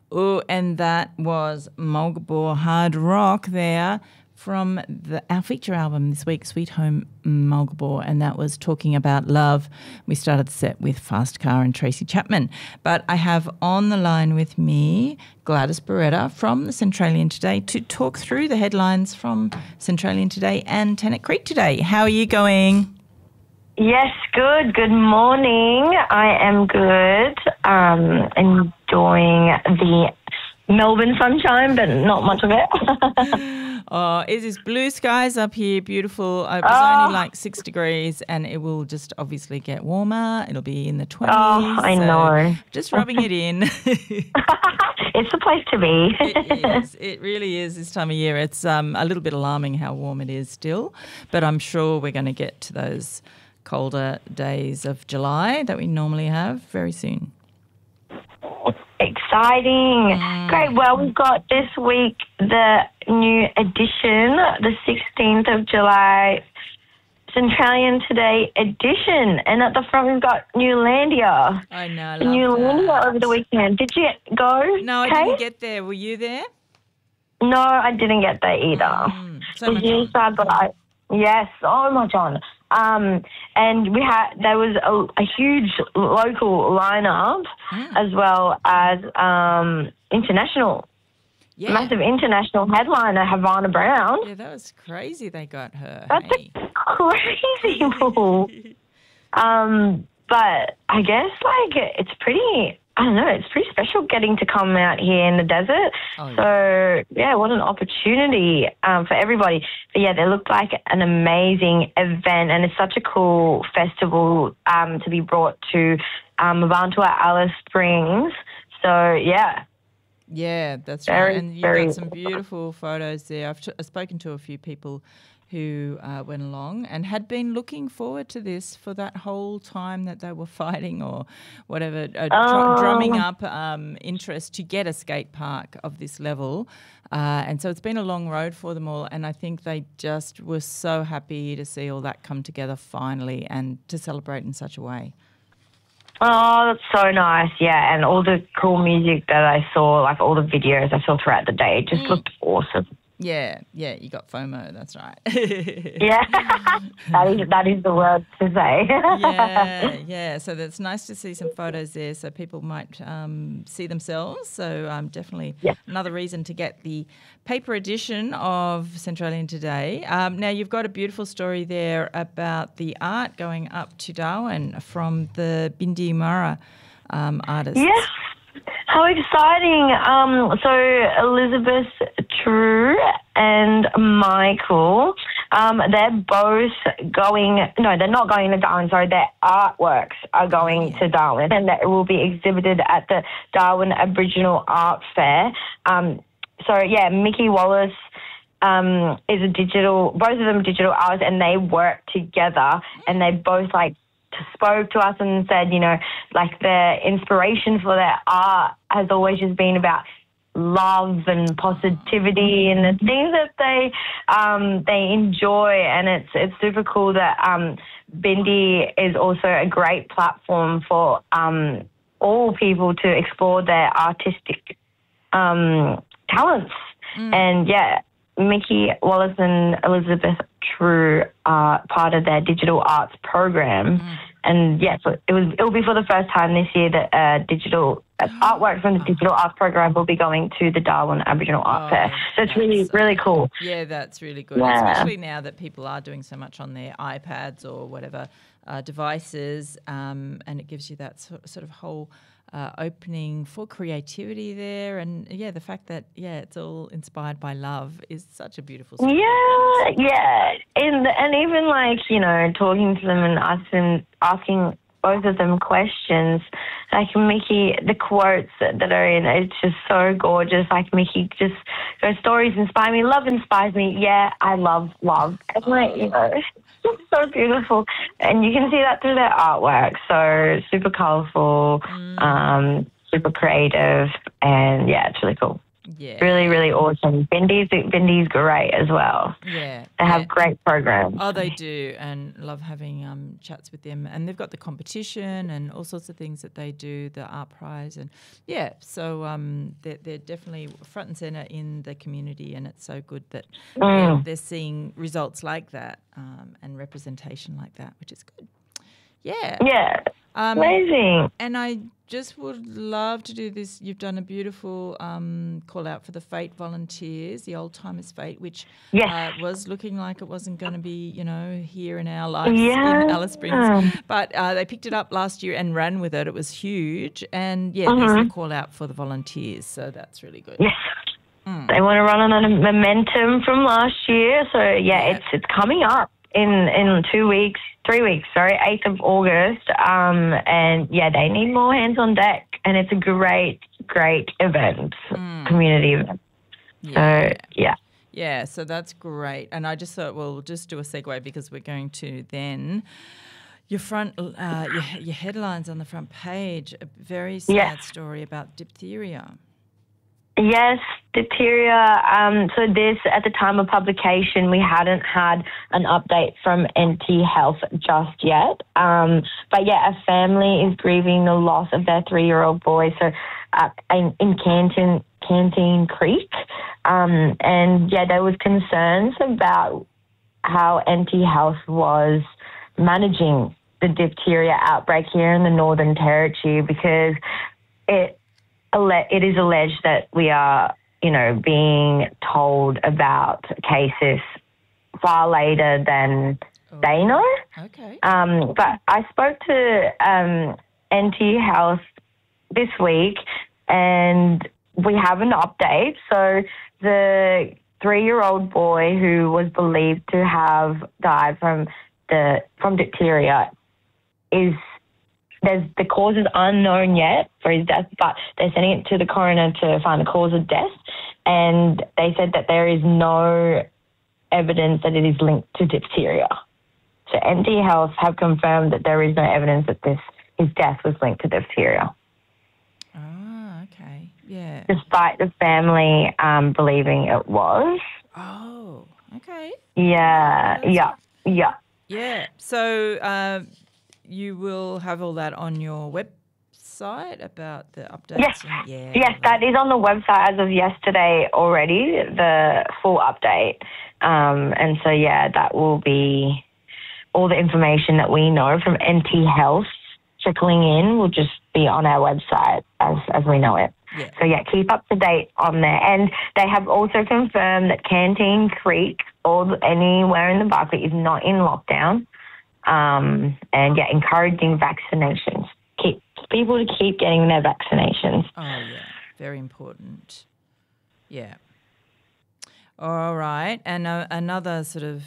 Oh, and that was Mulgabore Hard Rock there from our feature album this week, Sweet Home Mulgabore, and that was talking about love. We started the set with Fast Car and Tracy Chapman. But I have on the line with me Gladys Beretta from the Centralian Today to talk through the headlines from Centralian Today and Tennant Creek today. How are you going? Yes, good. Good morning. I am good. Enjoying the Melbourne sunshine, but not much of it. Oh, it is blue skies up here, beautiful. It was only like 6 degrees and it will just obviously get warmer. It'll be in the 20s. Oh, I know. Just rubbing it in. It's the place to be. It is. It really is this time of year. It's a little bit alarming how warm it is still, but I'm sure we're going to get to those colder days of July that we normally have very soon. Exciting. Great. Well, we've got this week the new edition, the 16th of July, Centralian Today edition. And at the front, we've got Newlandia. I know. I love Newlandia that. over the weekend. Did you go? No, I didn't get there. Were you there? No, I didn't get there either. So much really on. sad, but yes, so much on. And there was a huge local lineup as well as international, massive international headliner Havana Brown. Yeah, that was crazy. They got her. That's hey? crazy move. But I guess it's pretty. I don't know, it's pretty special getting to come out here in the desert. Oh, yeah. So, yeah, what an opportunity for everybody. But, yeah, they looked like an amazing event, and it's such a cool festival to be brought to Mparntwe Alice Springs. So, yeah. Yeah, that's right. And you've got some beautiful photos there. I've spoken to a few people who went along and had been looking forward to this for that whole time that they were fighting or whatever, drumming up interest to get a skate park of this level. And so it's been a long road for them all, and I think they just were so happy to see all that come together finally and to celebrate in such a way. Oh, that's so nice, yeah. And all the cool music that I saw, like all the videos I saw throughout the day, it just looked awesome. Yeah, you got FOMO, that's right. Yeah, that is the word to say. Yeah, so that's nice to see some photos there so people might see themselves. So definitely another reason to get the paper edition of Centralian Today. Now, you've got a beautiful story there about the art going up to Darwin from the Bindi Mara artists. Yes. How exciting. So Elizabeth True and Michael, they're both they're not going to Darwin, sorry, their artworks are going to Darwin, and that will be exhibited at the Darwin Aboriginal Art Fair. Mickey Wallace is both of them digital artists, and they work together, and they both spoke to us and said, the inspiration for their art has always just been about love and positivity and the things that they enjoy, and it's super cool that Bindi is also a great platform for all people to explore their artistic talents. And Mickey Wallace and Elizabeth True are part of their digital arts program. And so it will be for the first time this year that digital artwork from the digital arts program will be going to the Darwin Aboriginal Art Fair. So it's really cool. Yeah, that's really good, especially now that people are doing so much on their iPads or whatever devices, and it gives you that sort of whole opening for creativity there. And, the fact that, it's all inspired by love is such a beautiful story. Yeah. And even, talking to them and asking both of them questions. Like Mickey, the quotes that are in it's just so gorgeous. Like Mickey just goes, stories inspire me, love inspires me. Yeah, I love love. And it's just so beautiful. And you can see that through their artwork. So super colourful, super creative, and it's really cool. Yeah. Really, really awesome. Bindi's great as well. Yeah. They have great programs. Oh, they do, and love having chats with them. And they've got the competition and all sorts of things that they do, the art prize. And, so they're definitely front and centre in the community, and it's so good that they're seeing results like that and representation like that, which is good. Yeah. Yeah. Amazing. And I just would love to do this. You've done a beautiful call out for the Fate volunteers, the Old Timers Fate, which was looking like it wasn't going to be, here in our lives in Alice Springs. But they picked it up last year and ran with it. It was huge. And, there's the call out for the volunteers. So that's really good. Yes. They want to run on a momentum from last year. So, it's coming up in 3 weeks, 8th of August. And they need more hands on deck. And it's a great, great event, community event. Yeah. So, yeah. Yeah, so that's great. And I just thought we'll just do a segue because we're going to then your headlines on the front page, a very sad story about diphtheria. Yes, diphtheria. So this, at the time of publication, we hadn't had an update from NT Health just yet. But a family is grieving the loss of their 3-year-old boy. So in Canteen Creek. And there was concerns about how NT Health was managing the diphtheria outbreak here in the Northern Territory, because it is alleged that we are, being told about cases far later than they know. Okay. But I spoke to NT Health this week, and we have an update. So the 3-year-old boy who was believed to have died from diphtheria the cause is unknown yet for his death, but they're sending it to the coroner to find the cause of death. And they said that there is no evidence that it is linked to diphtheria. So NT Health have confirmed that there is no evidence that his death was linked to diphtheria. Oh, okay. Yeah. Despite the family believing it was. Oh, okay. Yeah. Yeah. So you will have all that on your website about the updates? Yes, that is on the website as of yesterday already, the full update. And so, that will be all the information that we know from NT Health trickling in will just be on our website as we know it. Yeah. So, keep up to date on there. And they have also confirmed that Canteen Creek or anywhere in the Barkly is not in lockdown. And encouraging vaccinations. People to keep getting their vaccinations. Oh, yeah, very important. Yeah. All right, and another sort of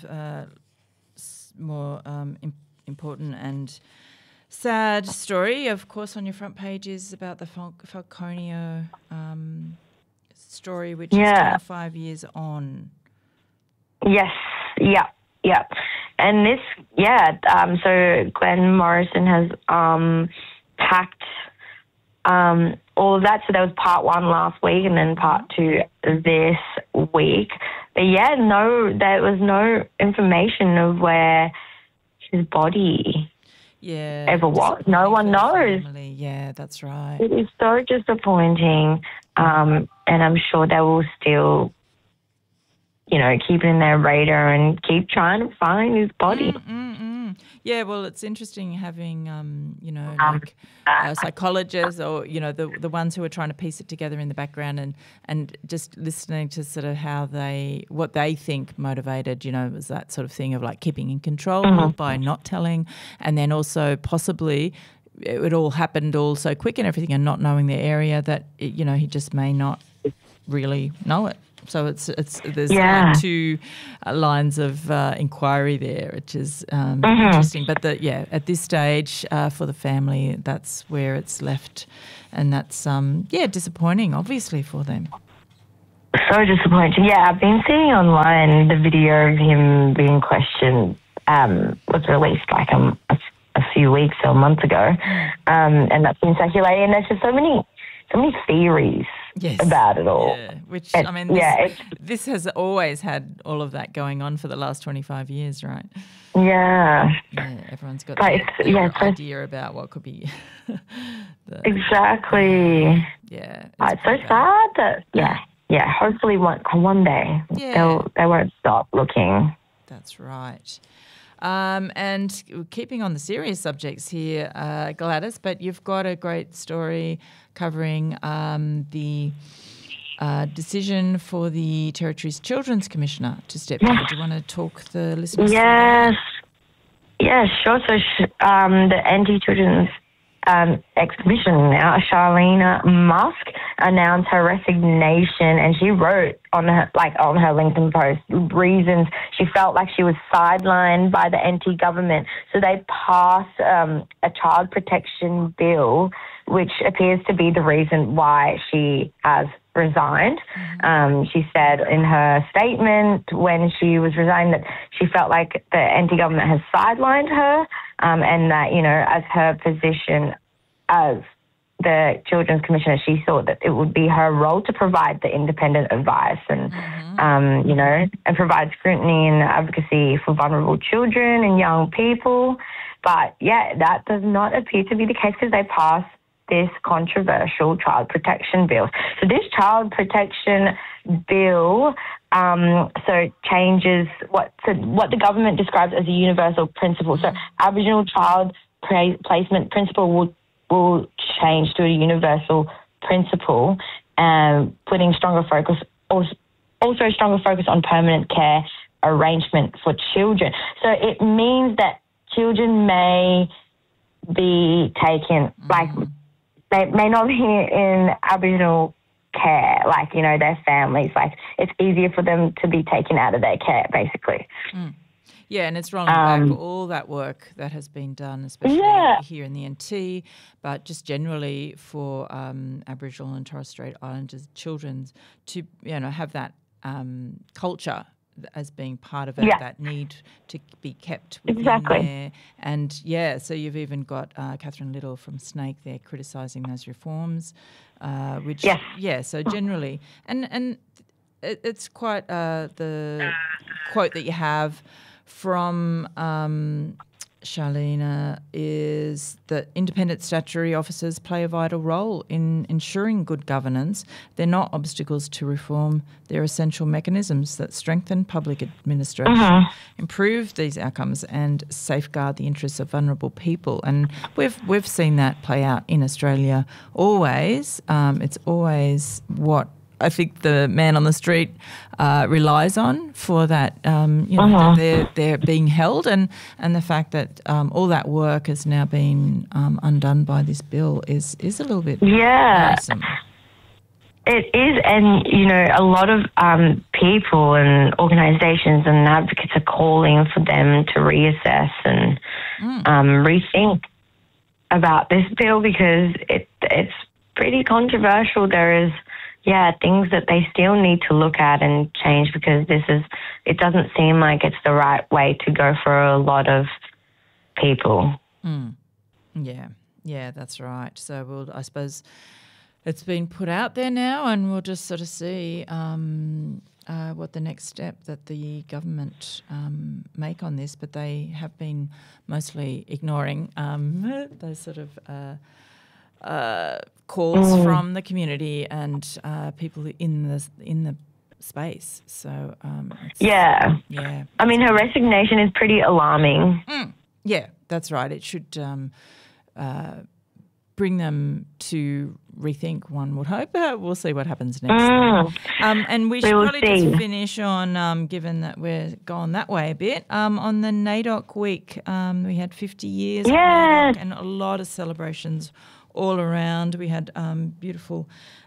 more important and sad story, of course, on your front page is about the Falconio story, which is 25 years on. Yes, yeah. And this, so Glenn Morrison has packed all of that. So there was part 1 last week and then part 2 this week. But there was no information of where his body ever was. No one knows. Family. Yeah, that's right. It is so disappointing. And I'm sure they will still keep it in their radar and keep trying to find his body. Yeah, well, it's interesting having, psychologists or, the ones who are trying to piece it together in the background and just listening to sort of what they think motivated, was that sort of thing of like keeping in control by not telling, and then also possibly it all happened all so quick and everything and not knowing the area that, he just may not really know it. So there's like 2 lines of inquiry there, which is interesting. But at this stage for the family, that's where it's left, and that's disappointing, obviously, for them. So disappointing. Yeah, I've been seeing online the video of him being questioned was released like a few weeks or a month ago, and that's been circulating. And there's just so many theories about it all. Yeah, which, this has always had all of that going on for the last 25 years, right? Yeah. Yeah, everyone's got their idea about what could be. Exactly. Yeah. It's so sad that, hopefully one day they won't stop looking. That's right. And keeping on the serious subjects here, Gladys, but you've got a great story covering the decision for the Territory's Children's Commissioner to step down. Do you want to talk the listeners through that? Yeah, sure. So the Anti-Children's ex-commissioner now, Charlene Musk, announced her resignation, and she wrote on her LinkedIn post reasons she felt like she was sidelined by the NT government. So they passed a child protection bill, which appears to be the reason why she has resigned. She said in her statement when she was resigning that she felt like the anti-government has sidelined her, and that, as her position as the Children's Commissioner, she thought that it would be her role to provide the independent advice and, and provide scrutiny and advocacy for vulnerable children and young people. But, that does not appear to be the case because they passed this controversial child protection bill. So this child protection bill changes what the government describes as a universal principle. So Aboriginal child placement principle will change to a universal principle, putting stronger focus on permanent care arrangement for children. So it means that children may be taken, they may not be in Aboriginal care, their families. It's easier for them to be taken out of their care, basically. Yeah, and it's rolling back all that work that has been done, especially here in the NT, but just generally for Aboriginal and Torres Strait Islanders children to, have that culture as being part of it, that need to be kept within there. And, so you've even got Catherine Little from Snake there criticising those reforms, which, so generally. And it's quite the quote that you have from Charlene is that independent statutory officers play a vital role in ensuring good governance. They're not obstacles to reform. They're essential mechanisms that strengthen public administration, improve these outcomes and safeguard the interests of vulnerable people. And we've seen that play out in Australia always. It's always what I think the man on the street relies on for that, that they're being held, and the fact that all that work has now been undone by this bill is a little bit worrisome. It is, and, a lot of people and organisations and advocates are calling for them to reassess and rethink about this bill because it's pretty controversial. There is things that they still need to look at and change because it doesn't seem like it's the right way to go for a lot of people. Yeah, that's right. So I suppose it's been put out there now and we'll just sort of see what the next step that the government make on this, but they have been mostly ignoring those sort of calls from the community and people in the space. So I mean, her resignation is pretty alarming. Yeah, that's right. It should bring them to rethink, one would hope. We'll see what happens next. And we should probably just finish on, given that we're gone that way a bit, on the NAIDOC week. We had 50 years of NAIDOC and a lot of celebrations all around. We had beautiful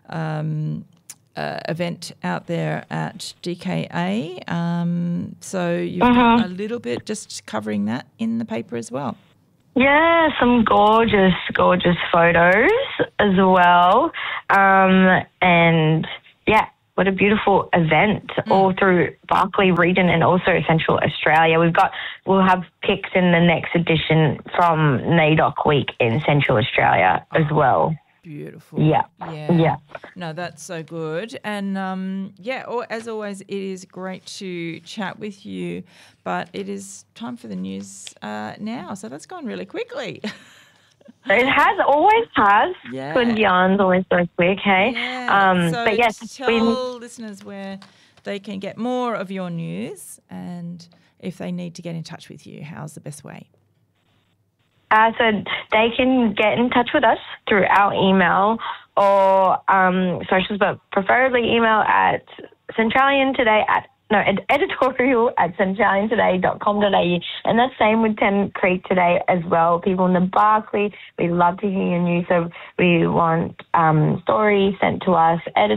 event out there at DKA. So you've got a little bit just covering that in the paper as well. Yeah, some gorgeous, gorgeous photos as well. And what a beautiful event all through Barkly region and also Central Australia. We'll have pics in the next edition from NAIDOC week in Central Australia as well. Beautiful. Yeah. No, that's so good. And, as always, it is great to chat with you, but it is time for the news now. So that's gone really quickly. Always has. Yeah. Good yarns, always so quick, hey? Yeah. So but yes, tell listeners where they can get more of your news, and if they need to get in touch with you, how's the best way? So they can get in touch with us through our email or socials, but preferably email at editorial@centraliantoday.com.au, and that's same with Tennant Creek Today as well. People in the Barkly, we love to hear your news, so we want stories sent to us,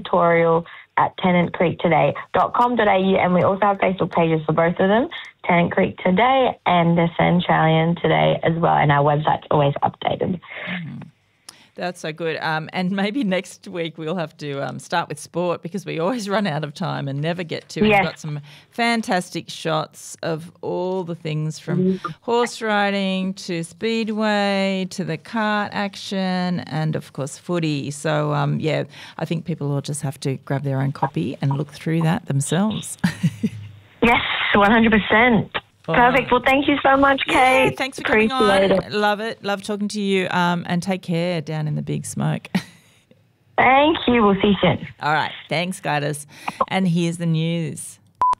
editorial@tennantcreektoday.com.au, and we also have Facebook pages for both of them, Tennant Creek Today and the Centralian Today as well, and our website's always updated. Mm-hmm. That's so good. And maybe next week we'll have to start with sport, because we always run out of time and never get to. Yes. We've got some fantastic shots of all the things from horse riding to speedway to the kart action and, of course, footy. So, I think people will just have to grab their own copy and look through that themselves. Yes, 100%. Perfect. Well, thank you so much, Kate. Yeah, thanks for coming on. Love it. Love talking to you. And take care down in the big smoke. Thank you. We'll see you soon. All right. Thanks, Gladys. And here's the news.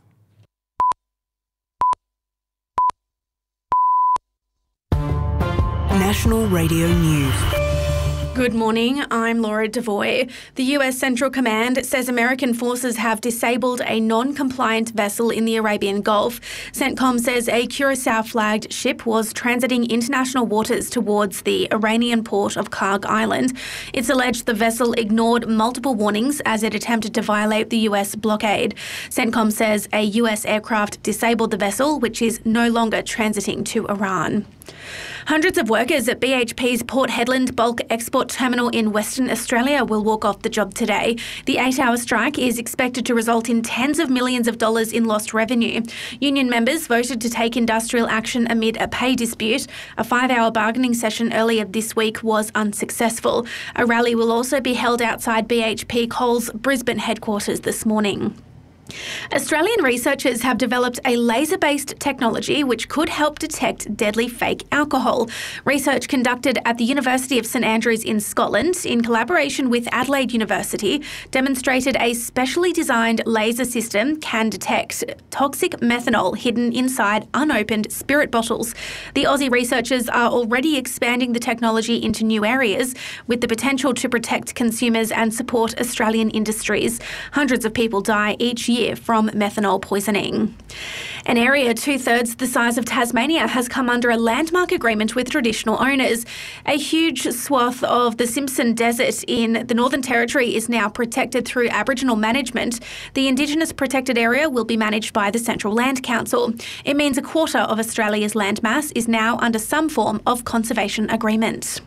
National Radio News. Good morning, I'm Laura Devoy. The US Central Command says American forces have disabled a non-compliant vessel in the Arabian Gulf. CENTCOM says a Curacao-flagged ship was transiting international waters towards the Iranian port of Karg Island. It's alleged the vessel ignored multiple warnings as it attempted to violate the US blockade. CENTCOM says a US aircraft disabled the vessel, which is no longer transiting to Iran. Hundreds of workers at BHP's Port Hedland bulk export terminal in Western Australia will walk off the job today. The 8-hour strike is expected to result in tens of millions of dollars in lost revenue. Union members voted to take industrial action amid a pay dispute. A 5-hour bargaining session earlier this week was unsuccessful. A rally will also be held outside BHP Coal's Brisbane headquarters this morning. Australian researchers have developed a laser-based technology which could help detect deadly fake alcohol. Research conducted at the University of St Andrews in Scotland in collaboration with Adelaide University demonstrated a specially designed laser system can detect toxic methanol hidden inside unopened spirit bottles. The Aussie researchers are already expanding the technology into new areas with the potential to protect consumers and support Australian industries. Hundreds of people die each year from methanol poisoning. An area 2/3 the size of Tasmania has come under a landmark agreement with traditional owners. A huge swath of the Simpson Desert in the Northern Territory is now protected through Aboriginal management. The Indigenous protected area will be managed by the Central Land Council. It means a quarter of Australia's landmass is now under some form of conservation agreement.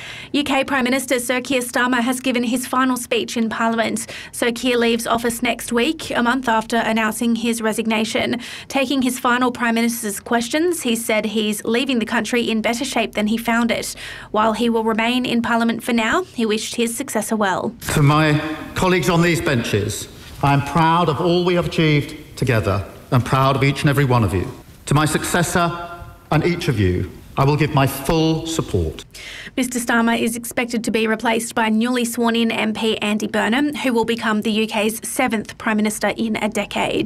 UK Prime Minister Sir Keir Starmer has given his final speech in Parliament. Sir Keir leaves office next week, a month after announcing his resignation. Taking his final Prime Minister's questions, he said he's leaving the country in better shape than he found it. While he will remain in Parliament for now, he wished his successor well. To my colleagues on these benches, I am proud of all we have achieved together and proud of each and every one of you. To my successor and each of you, I will give my full support. Mr Starmer is expected to be replaced by newly sworn-in MP Andy Burnham, who will become the UK's 7th Prime Minister in a decade.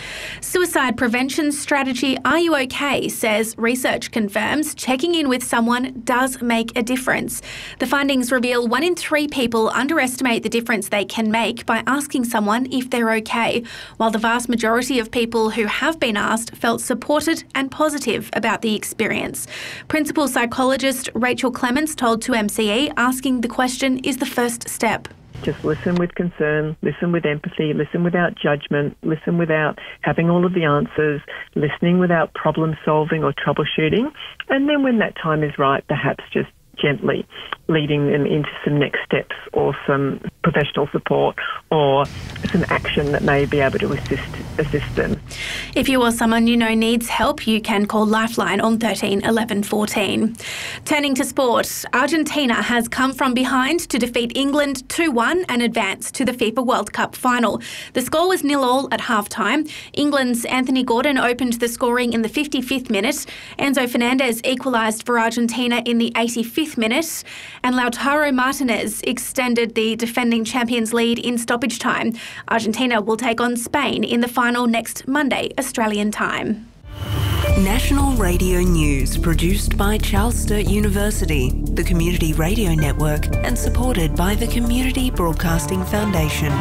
Suicide prevention strategy Are You OK? Says research confirms checking in with someone does make a difference. The findings reveal 1 in 3 people underestimate the difference they can make by asking someone if they're OK, while the vast majority of people who have been asked felt supported and positive about the experience. Principal psychologist Rachel Clements told 2MCE asking the question is the first step. Just listen with concern, listen with empathy, listen without judgment, listen without having all of the answers, listening without problem solving or troubleshooting. And then when that time is right, perhaps just gently leading them into some next steps or some professional support or some action that may be able to assist them. If you or someone you know needs help, you can call Lifeline on 13 11 14. Turning to sport, Argentina has come from behind to defeat England 2-1 and advance to the FIFA World Cup final. The score was 0-0 at half-time. England's Anthony Gordon opened the scoring in the 55th minute. Enzo Fernandez equalised for Argentina in the 85th minute. And Lautaro Martinez extended the defending champions' lead in stoppage time. Argentina will take on Spain in the final next Monday, Australian time. National Radio News, produced by Charles Sturt University, the Community Radio Network, and supported by the Community Broadcasting Foundation.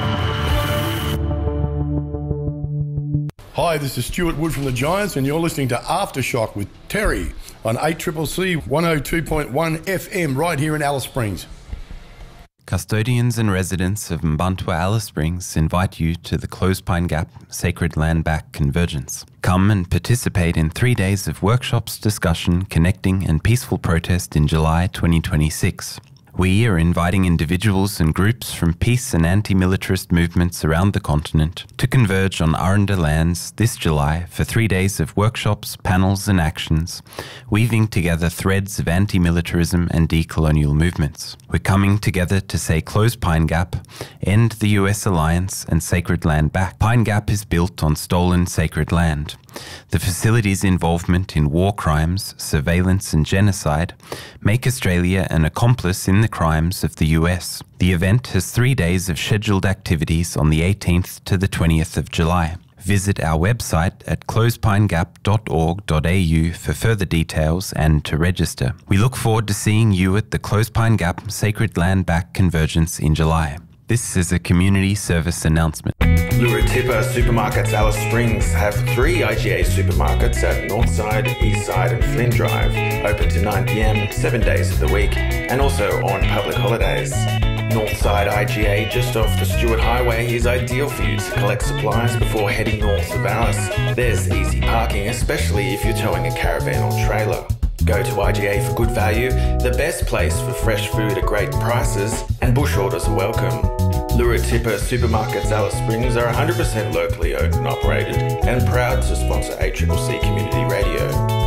Hi, this is Stuart Wood from the Giants, and you're listening to Aftershock with Terry on 8CCC 102.1 FM right here in Alice Springs. Custodians and residents of Mbantua Alice Springs invite you to the Clothespine Gap Sacred Land Back Convergence. Come and participate in 3 days of workshops, discussion, connecting and peaceful protest in July 2026. We are inviting individuals and groups from peace and anti-militarist movements around the continent to converge on Aranda lands this July for 3 days of workshops, panels and actions, weaving together threads of anti-militarism and decolonial movements. We're coming together to say close Pine Gap, end the US alliance and sacred land back. Pine Gap is built on stolen sacred land. The facility's involvement in war crimes, surveillance and genocide make Australia an accomplice in the crimes of the US. The event has 3 days of scheduled activities on the 18th to the 20th of July. Visit our website at closepinegap.org.au for further details and to register. We look forward to seeing you at the Closepine Gap Sacred Land Back Convergence in July. This is a community service announcement. Luratipa Supermarkets Alice Springs have 3 IGA supermarkets at Northside, Eastside and Flynn Drive, open to 9 p.m, 7 days of the week, and also on public holidays. Northside IGA, just off the Stewart Highway, is ideal for you to collect supplies before heading north of Alice. There's easy parking, especially if you're towing a caravan or trailer. Go to IGA for good value, the best place for fresh food at great prices, and bush orders are welcome. Luratipa Supermarkets Alice Springs are 100% locally owned and operated and proud to sponsor ACCC Community Radio.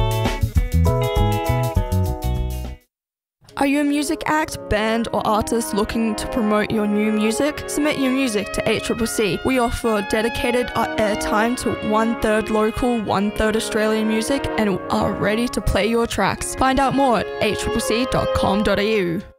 Are you a music act, band or artist looking to promote your new music? Submit your music to ACCC. We offer dedicated airtime to 1/3 local, 1/3 Australian music and are ready to play your tracks. Find out more at accc.com.au.